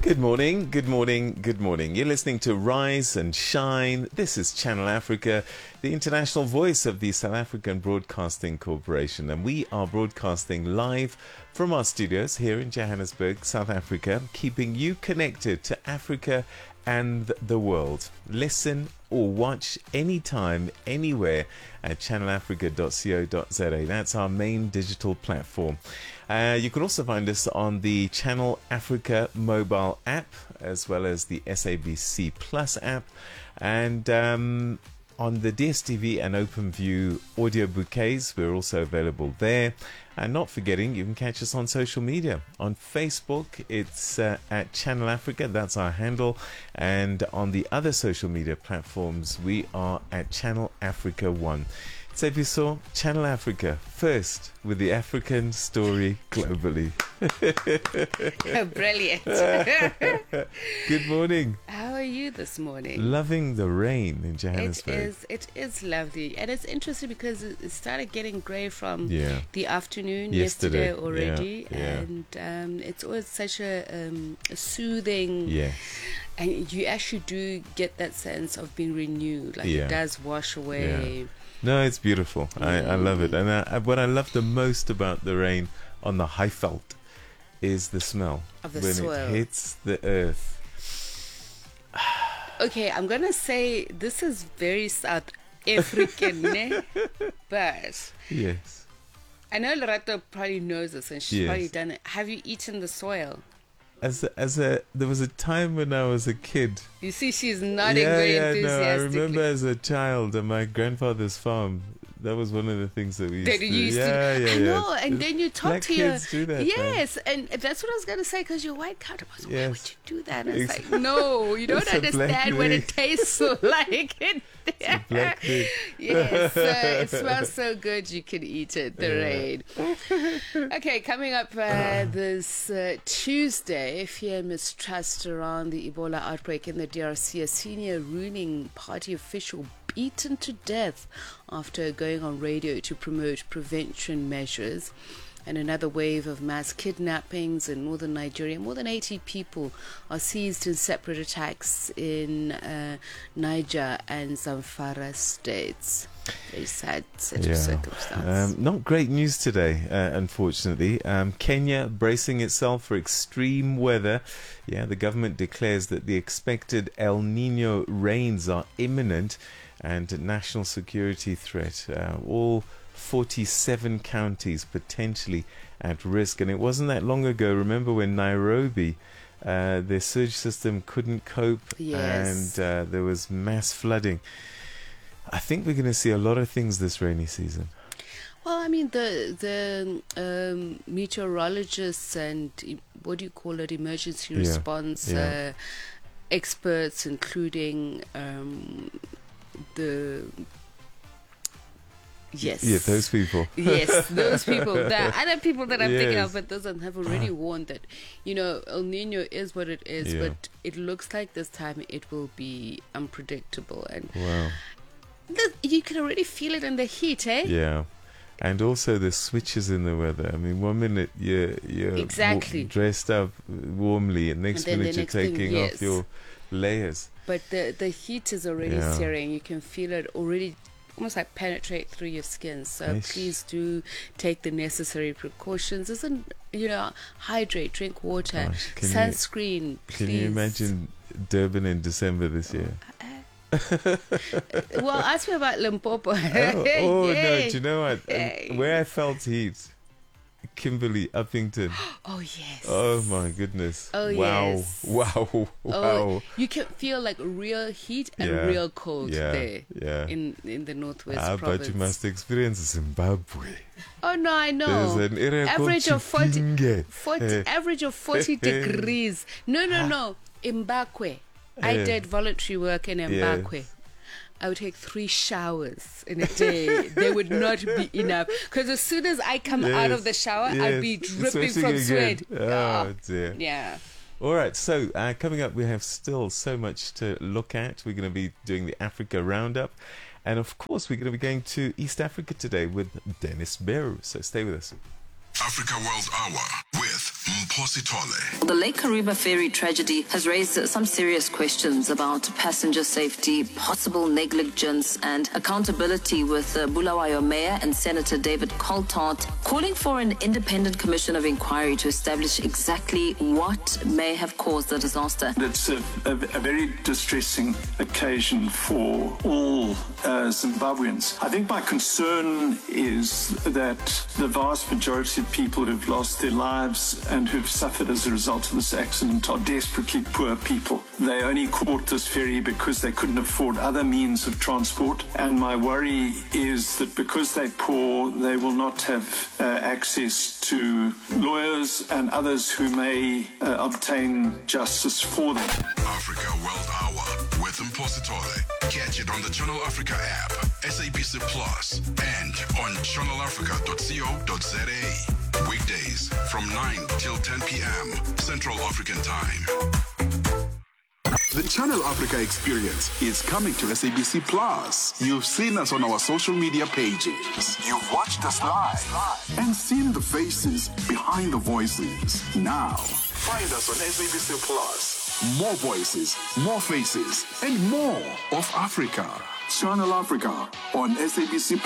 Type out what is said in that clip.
Good morning, good morning, good morning. You're listening to Rise and Shine. This is Channel Africa, the international voice of the South African Broadcasting Corporation. And we are broadcasting live from our studios here in Johannesburg, South Africa, keeping you connected to Africa and the world. Listen or watch anytime, anywhere at channelafrica.co.za. That's our main digital platform. You can also find us on the Channel Africa mobile app, as well as the SABC Plus app, and on the DSTV and OpenView audio bouquets. We're also available there. And not forgetting, you can catch us on social media. On Facebook, it's at Channel Africa. That's our handle. And on the other social media platforms, we are at Channel Africa 1. Sepiso, Channel Africa, first with the African story globally. Brilliant. Good morning. How are you this morning? Loving the rain in Johannesburg. It is lovely. And it's interesting because it started getting grey from the afternoon yesterday already. Yeah. And it's always such a soothing... Yeah. And you actually do get that sense of being renewed. Like it does wash away... Yeah. No, it's beautiful. I love it. And what I love the most about the rain on the Highveld is the smell of the when soil. It hits the earth. Okay, I'm going to say this is very South African, but yes, I know Lerato probably knows this and she's probably done it. Have you eaten the soil? There was a time when I was a kid. You see, she's nodding very enthusiastically. No, I remember as a child at my grandfather's farm. That was one of the things that we used to do. I know, and then you talk Black to your... kids do that, yes, and that's what I was going to say, because you're white counterparts. Why would you do that? And it's like, no, you don't understand what it tastes like. It's a black thing. Yes, it smells so good you can eat it, the rain. Okay, coming up this Tuesday, fear and mistrust around the Ebola outbreak in the DRC. A senior ruling party official beaten to death after going on radio to promote prevention measures. And another wave of mass kidnappings in northern Nigeria. More than 80 people are seized in separate attacks in Niger and Zamfara states. Very sad set of circumstances. Not great news today, unfortunately. Kenya bracing itself for extreme weather. The government declares that the expected El Nino rains are imminent and national security threat. All 47 counties potentially at risk. And it wasn't that long ago, remember, when Nairobi, their sewage system couldn't cope and there was mass flooding. I think we're going to see a lot of things this rainy season. Well, I mean, the meteorologists and what do you call it, emergency response experts, including those people. Yes, those people. There are other people that I'm thinking of, but those have already warned that, El Nino is what it is, but it looks like this time it will be unpredictable. And you can already feel it in the heat, eh? Yeah. And also the switches in the weather. I mean, 1 minute you're dressed up warmly, and next minute you're taking off your layers. But the heat is already searing. You can feel it already almost like penetrate through your skin. So please do take the necessary precautions. Hydrate, drink water, sunscreen. Can you imagine Durban in December this year? Well, ask me about Limpopo. No, do you know what? Where I felt heat, Kimberley, Uppington. Oh, yes. Oh, my goodness. Oh, wow. yes. Wow. Oh, you can feel like real heat and real cold there in the Northwest province. But you must experience Zimbabwe. Oh, no, I know. There's an area average of 40 average of 40 degrees. No. Mbakwe. I did voluntary work in Mbakwe. Yes. I would take 3 showers in a day. They would not be enough. Because as soon as I come out of the shower, I'd be dripping from sweat. Oh, dear. Yeah. All right. So coming up, we have still so much to look at. We're going to be doing the Africa Roundup. And, of course, we're going to be going to East Africa today with Dennis Beru. So stay with us. Africa World Hour with Mphosi Tole. The Lake Kariba ferry tragedy has raised some serious questions about passenger safety, possible negligence and accountability, with Bulawayo Mayor and Senator David Coltart calling for an independent commission of inquiry to establish exactly what may have caused the disaster. It's a very distressing occasion for all Zimbabweans. I think my concern is that the vast majority of people who've lost their lives and who've suffered as a result of this accident are desperately poor people. They only caught this ferry because they couldn't afford other means of transport. And my worry is that because they're poor, they will not have access to lawyers and others who may obtain justice for them. Africa World Hour with Mphosi Tole. Catch it on the Channel Africa app, SABC Plus, and on channelafrica.co.za. Weekdays from 9 till 10 p.m. Central African Time. The Channel Africa experience is coming to SABC Plus. You've seen us on our social media pages. You've watched us live and seen the faces behind the voices. Now, find us on SABC Plus. More voices, more faces, and more of Africa. Channel Africa on SABC